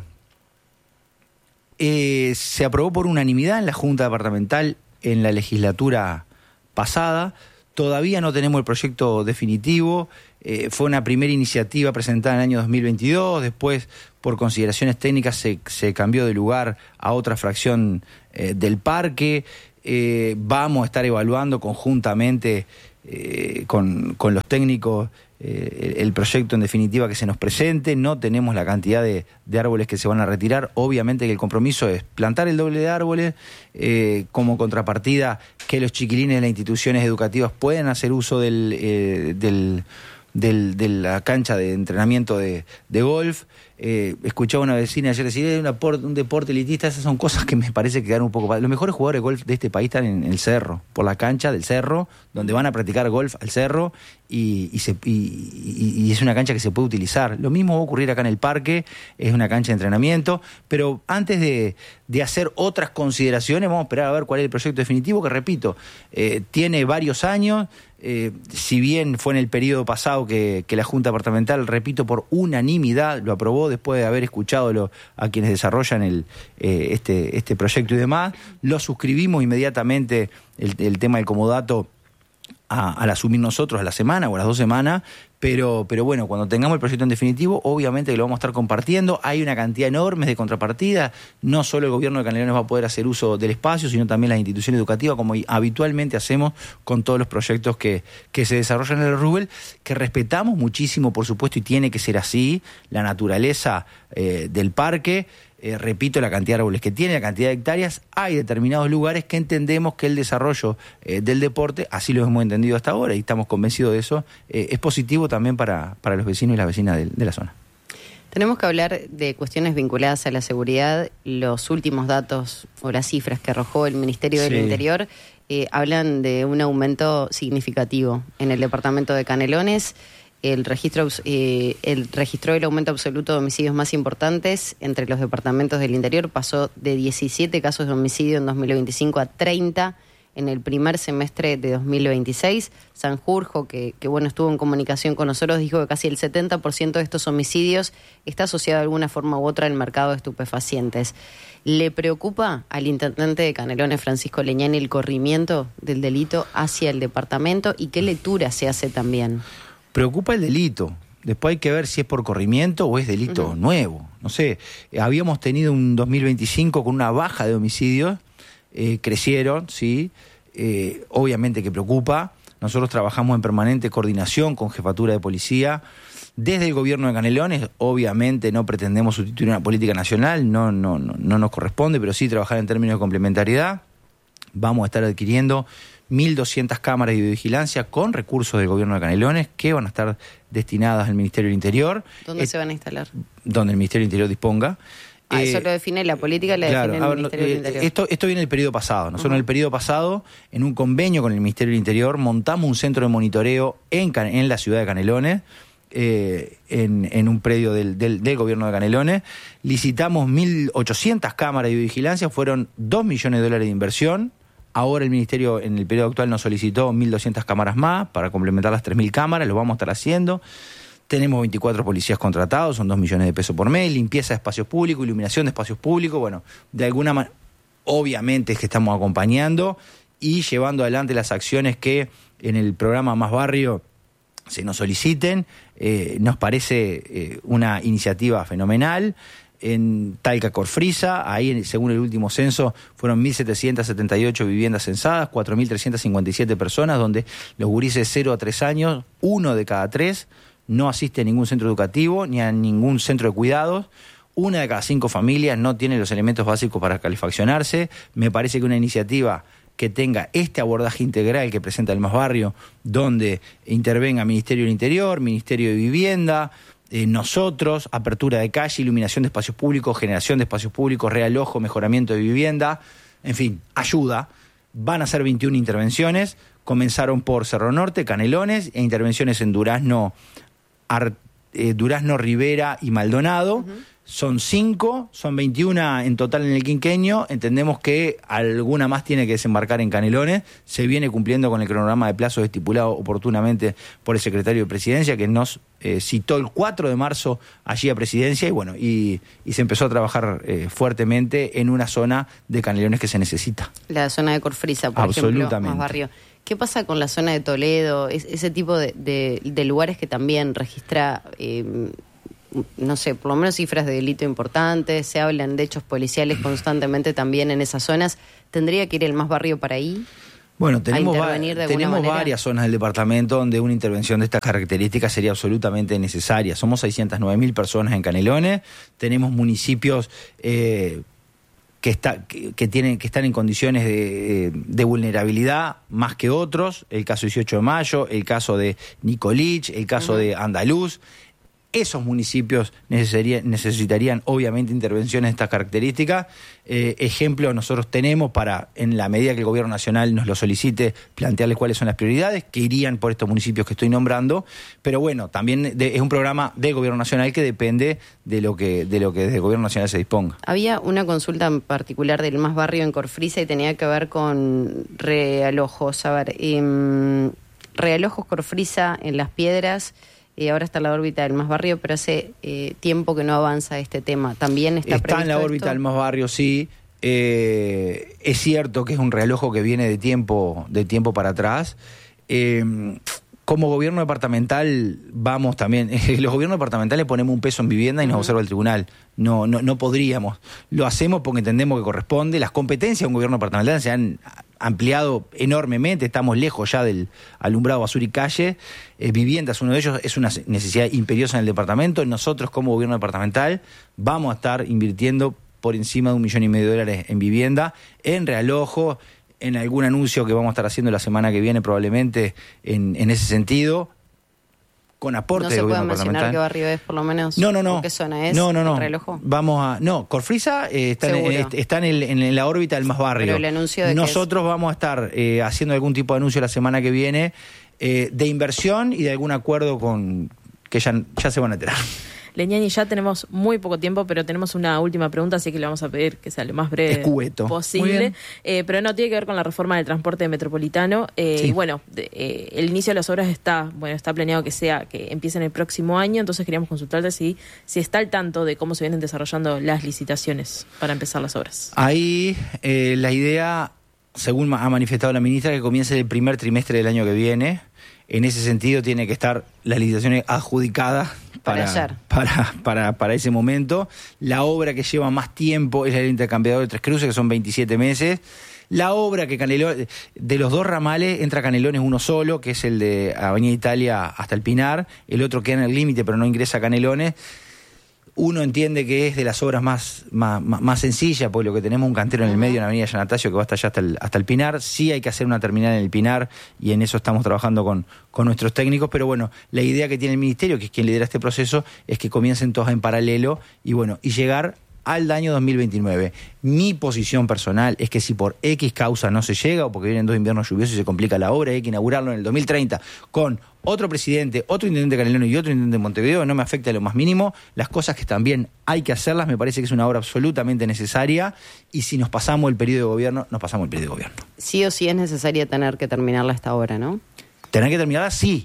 eh, se aprobó por unanimidad en la Junta Departamental en la legislatura pasada. Todavía no tenemos el proyecto definitivo. Eh, fue una primera iniciativa presentada en el año dos mil veintidós. Después, por consideraciones técnicas, se, se cambió de lugar a otra fracción eh, del parque. Eh, vamos a estar evaluando conjuntamente eh, con, con los técnicos eh, el, el proyecto en definitiva que se nos presente. No tenemos la cantidad de, de árboles que se van a retirar. Obviamente que el compromiso es plantar el doble de árboles, eh, como contrapartida que los chiquilines de las instituciones educativas puedan hacer uso del, eh, del, del, de la cancha de entrenamiento de, de golf. Eh, escuchaba a una vecina ayer decir, es un deporte elitista, esas son cosas que me parece que quedan un poco... Los mejores jugadores de golf de este país están en el cerro, por la cancha del cerro, donde van a practicar golf al cerro, y, y, se, y, y, y es una cancha que se puede utilizar. Lo mismo va a ocurrir acá en el parque, es una cancha de entrenamiento, pero antes de, de hacer otras consideraciones, vamos a esperar a ver cuál es el proyecto definitivo, que repito, eh, tiene varios años. Eh, si bien fue en el periodo pasado que, que la Junta Departamental, repito, por unanimidad lo aprobó después de haber escuchado lo, a quienes desarrollan el, eh, este, este proyecto y demás, lo suscribimos inmediatamente el, el tema del comodato a, al asumir nosotros a la semana o a las dos semanas, pero, pero bueno, cuando tengamos el proyecto en definitivo, obviamente que lo vamos a estar compartiendo. Hay una cantidad enorme de contrapartidas, no solo el gobierno de Canelones va a poder hacer uso del espacio, sino también las instituciones educativas, como habitualmente hacemos con todos los proyectos que, que se desarrollan en el Rubel, que respetamos muchísimo, por supuesto, y tiene que ser así, la naturaleza eh, del parque. Eh, repito, la cantidad de árboles que tiene, la cantidad de hectáreas. Hay determinados lugares que entendemos que el desarrollo eh, del deporte, así lo hemos entendido hasta ahora y estamos convencidos de eso, eh, es positivo también para, para los vecinos y las vecinas de, de la zona. Tenemos que hablar de cuestiones vinculadas a la seguridad. Los últimos datos o las cifras que arrojó el Ministerio del Sí. Interior eh, hablan de un aumento significativo en el departamento de Canelones. El registro, eh, el registró el aumento absoluto de homicidios más importantes entre los departamentos del interior. Pasó de diecisiete casos de homicidio en dos mil veinticinco a treinta en el primer semestre de dos mil veintiséis. Sanjurjo, que, que bueno, estuvo en comunicación con nosotros, dijo que casi el setenta por ciento de estos homicidios está asociado de alguna forma u otra al mercado de estupefacientes. ¿Le preocupa al intendente de Canelones, Francisco Leñani, el corrimiento del delito hacia el departamento y qué lectura se hace también? Preocupa el delito. Después hay que ver si es por corrimiento o es delito uh-huh. nuevo. No sé, eh, habíamos tenido un dos mil veinticinco con una baja de homicidios, eh, crecieron, sí, eh, obviamente que preocupa. Nosotros trabajamos en permanente coordinación con Jefatura de Policía. Desde el gobierno de Canelones, obviamente no pretendemos sustituir una política nacional, no, no, no, no nos corresponde, pero sí trabajar en términos de complementariedad. Vamos a estar adquiriendo mil doscientas cámaras de videovigilancia con recursos del gobierno de Canelones que van a estar destinadas al Ministerio del Interior. ¿Dónde eh, se van a instalar? Donde el Ministerio del Interior disponga. Ah, eh, eso lo define la política, la claro, define el ver, Ministerio eh, del Interior. Esto, esto viene del periodo pasado. Nosotros uh-huh. en el periodo pasado, en un convenio con el Ministerio del Interior, montamos un centro de monitoreo en, en la ciudad de Canelones, eh, en, en un predio del, del, del gobierno de Canelones. Licitamos mil ochocientas cámaras de videovigilancia, fueron dos millones de dólares de inversión. Ahora el Ministerio en el periodo actual nos solicitó mil doscientas cámaras más para complementar las tres mil cámaras, lo vamos a estar haciendo. Tenemos veinticuatro policías contratados, son dos millones de pesos por mes, limpieza de espacios públicos, iluminación de espacios públicos. Bueno, de alguna manera, obviamente es que estamos acompañando y llevando adelante las acciones que en el programa Más Barrio se nos soliciten. Eh, nos parece eh, una iniciativa fenomenal. En Talca Corfrisa, ahí según el último censo fueron mil setecientas setenta y ocho viviendas censadas, cuatro mil trescientas cincuenta y siete personas, donde los gurises de cero a tres años, uno de cada tres, no asiste a ningún centro educativo ni a ningún centro de cuidados. Una de cada cinco familias no tiene los elementos básicos para calefaccionarse. Me parece que una iniciativa que tenga este abordaje integral que presenta el Más Barrio, donde intervenga Ministerio del Interior, Ministerio de Vivienda, Eh, nosotros, apertura de calle, iluminación de espacios públicos, generación de espacios públicos, realojo, mejoramiento de vivienda, en fin, ayuda. Van a ser veintiuna intervenciones, comenzaron por Cerro Norte, Canelones, e intervenciones en Durazno, Ar, eh, Durazno, Rivera y Maldonado. Uh-huh. Son cinco, son veintiuna en total en el quinquenio. Entendemos que alguna más tiene que desembarcar en Canelones. Se viene cumpliendo con el cronograma de plazos estipulado oportunamente por el secretario de Presidencia, que nos eh, citó el cuatro de marzo allí a Presidencia, y bueno, y, y se empezó a trabajar eh, fuertemente en una zona de Canelones que se necesita. La zona de Corfrisa, por ejemplo, Más Barrio. ¿Qué pasa con la zona de Toledo? Es, ese tipo de, de, de lugares que también registra... Eh, no sé, por lo menos cifras de delito importantes, se hablan de hechos policiales constantemente también en esas zonas. ¿Tendría que ir el Más Barrio para ahí? Bueno, tenemos, va- tenemos varias zonas del departamento donde una intervención de estas características sería absolutamente necesaria. Somos seiscientas nueve mil personas en Canelones, tenemos municipios eh, que, está, que, que, tienen, que están en condiciones de, de vulnerabilidad más que otros, el caso dieciocho de mayo, el caso de Nicolich, el caso uh-huh. de Andaluz. Esos municipios necesitarían, necesitarían obviamente intervenciones de estas características. Eh, ejemplo, nosotros tenemos para, en la medida que el gobierno nacional nos lo solicite, plantearles cuáles son las prioridades que irían por estos municipios que estoy nombrando. Pero bueno, también de, es un programa del gobierno nacional que depende de lo que, de lo que desde el gobierno nacional se disponga. Había una consulta en particular del Más Barrio en Corfrisa y tenía que ver con realojos. A ver, eh, realojos Corfrisa en Las Piedras. Eh, ahora está en la órbita del Más Barrio, pero hace eh, tiempo que no avanza este tema. ¿También está, está previsto en la órbita esto? del Más Barrio, sí. Eh, es cierto que es un realojo que viene de tiempo, de tiempo para atrás. Eh, como gobierno departamental vamos también, eh, los gobiernos departamentales ponemos un peso en vivienda y nos uh-huh. observa el tribunal. No, no, no podríamos. Lo hacemos porque entendemos que corresponde. Las competencias de un gobierno departamental se han ampliado enormemente, estamos lejos ya del alumbrado, basura y calle. Eh, viviendas, uno de ellos, es una necesidad imperiosa en el departamento. Nosotros, como gobierno departamental, vamos a estar invirtiendo por encima de un millón y medio de dólares en vivienda, en realojo, en algún anuncio que vamos a estar haciendo la semana que viene probablemente en, en ese sentido, con aporte del gobierno departamental. ¿No se puede mencionar qué barrio es, por lo menos? No, no, no. ¿Qué zona es? No, no, no. ¿El realojo? Vamos a... No, Corfrisa eh, está, en, está en, el, en la órbita del Más Barrio. Pero el anuncio de Nosotros vamos a estar eh, haciendo algún tipo de anuncio la semana que viene eh, de inversión y de algún acuerdo con que ya, ya se van a enterar. Leñani, ya tenemos muy poco tiempo, pero tenemos una última pregunta, así que le vamos a pedir que sea lo más breve Escueto. posible. Eh, pero no, tiene que ver con la reforma del transporte metropolitano. Eh, sí. Y bueno, de, eh, el inicio de las obras está bueno está planeado que sea que empiecen el próximo año, entonces queríamos consultarte si, si está al tanto de cómo se vienen desarrollando las licitaciones para empezar las obras. Ahí eh, la idea, según ha manifestado la ministra, que comience el primer trimestre del año que viene. En ese sentido tiene que estar las licitaciones adjudicadas para, para, para, para, para ese momento. La obra que lleva más tiempo es el intercambiador de Tres Cruces, que son veintisiete meses. La obra que Canelones, de los dos ramales, entra Canelones uno solo, que es el de Avenida Italia hasta el Pinar. El otro queda en el límite, pero no ingresa a Canelones. Uno entiende que es de las obras más, más, más sencillas, porque lo que tenemos un cantero en el medio, en la avenida Yanatacio, que va hasta allá hasta el, hasta el Pinar. Sí hay que hacer una terminal en el Pinar, y en eso estamos trabajando con, con nuestros técnicos, pero bueno, la idea que tiene el Ministerio, que es quien lidera este proceso, es que comiencen todas en paralelo, y bueno, y llegar al año dos mil veintinueve. Mi posición personal es que si por X causa no se llega, o porque vienen dos inviernos lluviosos y se complica la obra, hay que inaugurarlo en el dos mil treinta con otro presidente, otro intendente de Canelones y otro intendente de Montevideo, no me afecta en lo más mínimo. Las cosas que también hay que hacerlas, me parece que es una obra absolutamente necesaria, y si nos pasamos el periodo de gobierno, nos pasamos el periodo de gobierno. Sí o sí es necesario tener que terminarla esta obra, ¿no? Tener que terminarla, sí.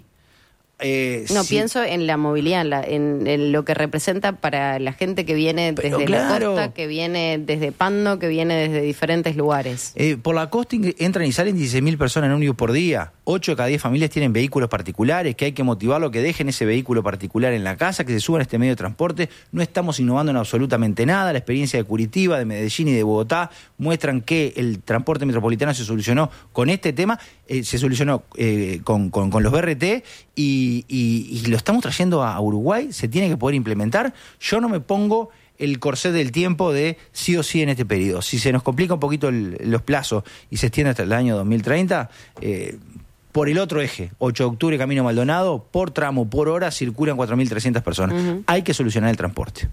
Eh, no, sí. pienso en la movilidad, en, la, en, en lo que representa para la gente que viene desde Pero, claro. la costa, que viene desde Pando, que viene desde diferentes lugares. Eh, por la costa entran y salen dieciséis mil personas en ómnibus por día. ocho de cada diez familias tienen vehículos particulares, que hay que motivarlo, que dejen ese vehículo particular en la casa, que se suban a este medio de transporte. No estamos innovando en absolutamente nada. La experiencia de Curitiba, de Medellín y de Bogotá muestran que el transporte metropolitano se solucionó con este tema, eh, se solucionó eh, con, con, con los B R T, y, y, y lo estamos trayendo a Uruguay. Se tiene que poder implementar. Yo no me pongo el corset del tiempo de sí o sí en este periodo. Si se nos complica un poquito el, los plazos y se extiende hasta el año dos mil treinta, eh, por el otro eje, ocho de octubre, Camino Maldonado, por tramo, por hora, circulan cuatro mil trescientas personas. Uh-huh. Hay que solucionar el transporte.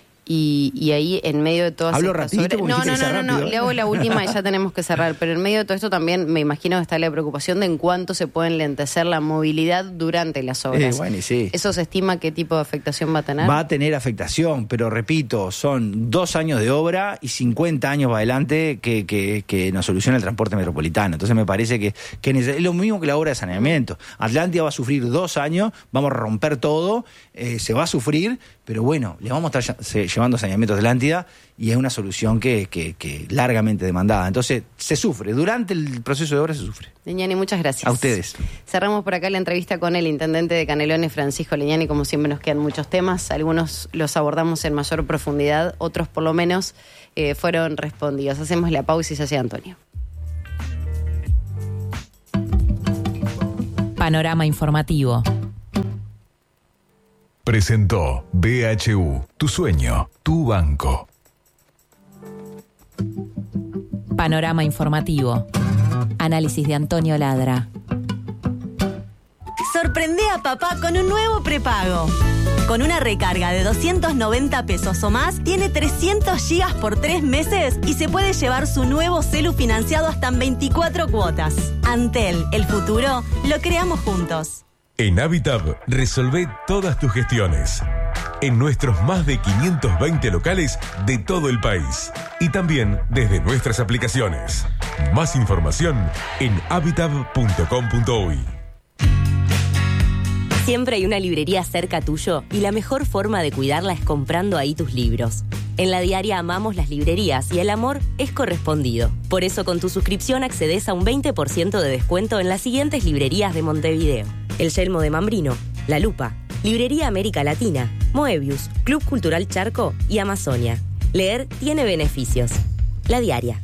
Y, y ahí, en medio de todas Hablo estas rapidito obras... No, no, no, no, no, rápido. le hago la última y ya tenemos que cerrar. Pero en medio de todo esto también me imagino que está la preocupación de en cuánto se puede enlentecer la movilidad durante las obras. Eh, bueno, y sí. ¿Eso se estima qué tipo de afectación va a tener? Va a tener afectación, pero repito, son dos años de obra y cincuenta años para adelante que, que, que nos soluciona el transporte metropolitano. Entonces me parece que, que es lo mismo que la obra de saneamiento. Atlántida va a sufrir dos años, vamos a romper todo, eh, se va a sufrir, pero bueno, le vamos a estar llevando saneamiento a Atlántida, y es una solución que, que, que largamente demandada. Entonces se sufre, durante el proceso de obra se sufre. Leñani, muchas gracias. A ustedes. Cerramos por acá la entrevista con el intendente de Canelones, Francisco Leñani. Como siempre nos quedan muchos temas, algunos los abordamos en mayor profundidad, otros por lo menos eh, fueron respondidos. Hacemos la pausa y se hace Antonio. Panorama informativo. Presentó B H U, tu sueño, tu banco. Panorama informativo. Análisis de Antonio Ladra. Sorprende a papá con un nuevo prepago. Con una recarga de doscientos noventa pesos o más, tiene trescientos gigas por tres meses y se puede llevar su nuevo celu financiado hasta en veinticuatro cuotas. Antel, el futuro, lo creamos juntos. En Habitab, resolvé todas tus gestiones. En nuestros más de quinientos veinte locales de todo el país. Y también desde nuestras aplicaciones. Más información en habitab punto com punto uy. Siempre hay una librería cerca tuyo y la mejor forma de cuidarla es comprando ahí tus libros. En La Diaria amamos las librerías y el amor es correspondido. Por eso con tu suscripción accedes a un veinte por ciento de descuento en las siguientes librerías de Montevideo. El Yelmo de Mambrino, La Lupa, Librería América Latina, Moebius, Club Cultural Charco y Amazonia. Leer tiene beneficios. La Diaria.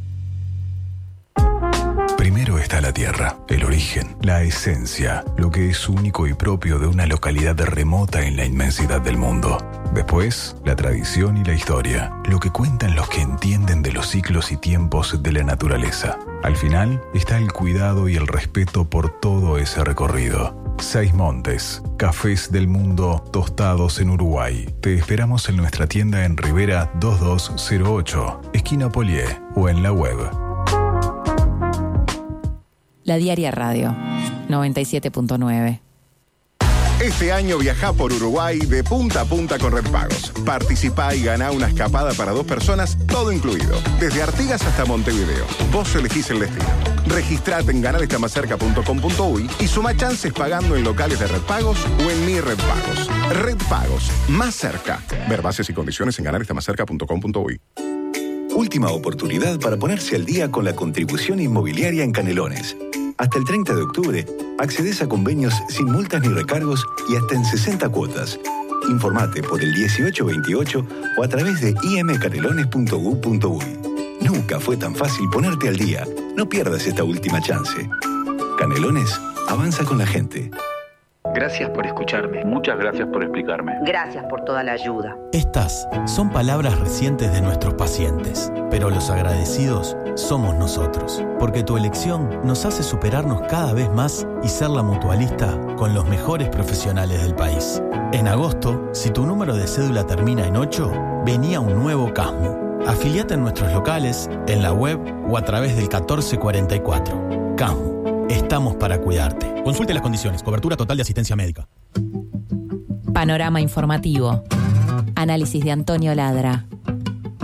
Primero está la tierra, el origen, la esencia, lo que es único y propio de una localidad remota en la inmensidad del mundo. Después, la tradición y la historia, lo que cuentan los que entienden de los ciclos y tiempos de la naturaleza. Al final está el cuidado y el respeto por todo ese recorrido. Seis Montes, cafés del mundo tostados en Uruguay. Te esperamos en nuestra tienda en Rivera dos dos cero ocho, esquina Polié, o en la web. La Diaria Radio, noventa y siete punto nueve. Este año viajá por Uruguay de punta a punta con Red Pagos. Participá y ganá una escapada para dos personas, todo incluido. Desde Artigas hasta Montevideo. Vos elegís el destino. Registrate en ganar está más cerca punto com punto uy y suma chances pagando en locales de Red Pagos o en Mi Red Pagos. Red Pagos, más cerca. Ver bases y condiciones en ganar está más cerca punto com punto uy. Última oportunidad para ponerse al día con la contribución inmobiliaria en Canelones. Hasta el treinta de octubre, accedes a convenios sin multas ni recargos y hasta en sesenta cuotas. Informate por el dieciocho veintiocho o a través de i m canelones punto gu punto uy. Nunca fue tan fácil ponerte al día. No pierdas esta última chance. Canelones, avanza con la gente. Gracias por escucharme. Muchas gracias por explicarme. Gracias por toda la ayuda. Estas son palabras recientes de nuestros pacientes, pero los agradecidos somos nosotros, porque tu elección nos hace superarnos cada vez más y ser la mutualista con los mejores profesionales del país. En agosto, si tu número de cédula termina en ocho, venía un nuevo CASMU. Afiliate en nuestros locales, en la web o a través del catorce cuarenta y cuatro. CASMU, estamos para cuidarte. Consulte las condiciones, cobertura total de asistencia médica. Panorama informativo. Análisis de Antonio Ladra.